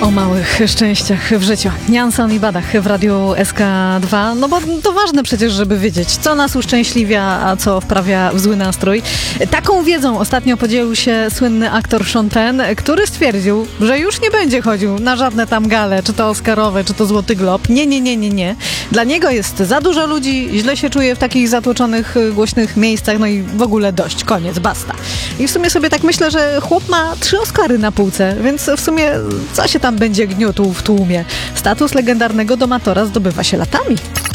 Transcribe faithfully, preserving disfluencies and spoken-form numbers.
O małych szczęściach w życiu. Janson i Badach w Radiu S K dwa. No bo to ważne przecież, żeby wiedzieć, co nas uszczęśliwia, a co wprawia w zły nastrój. Taką wiedzą ostatnio podzielił się słynny aktor Sean Penn, który stwierdził, że już nie będzie chodził na żadne tam gale, czy to Oscarowe, czy to Złoty Glob. Nie, nie, nie, nie, nie. Dla niego jest za dużo ludzi, źle się czuje w takich zatłoczonych, głośnych miejscach, no i w ogóle dość, koniec, basta. I w sumie sobie tak myślę, że chłop ma trzy Oscary na półce, więc w sumie co się tam będzie gniótł w tłumie? Status legendarnego domatora zdobywa się latami.